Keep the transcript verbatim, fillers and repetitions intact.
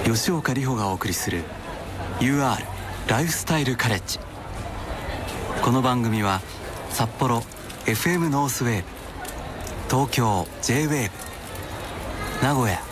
吉岡里帆がお送りする ユーアール ライフスタイルカレッジ。この番組は札幌 エフエム ノースウェーブ、東京 J-ウェーブ、名古屋